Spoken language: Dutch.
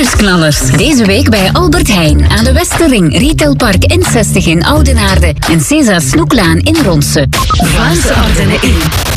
Nieuwsknallers. Deze week bij Albert Heijn aan de Westerring, Retailpark N60 in Oudenaarde en César Snoeklaan in Ronse. Vlaamse Ardennen in.